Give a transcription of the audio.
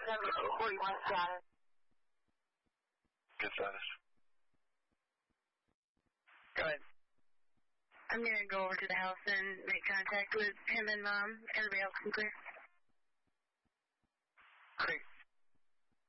whatever, where you want status. Good status. Go ahead. I'm going to go over to the house and make contact with him and Mom. Everybody else can clear. Great.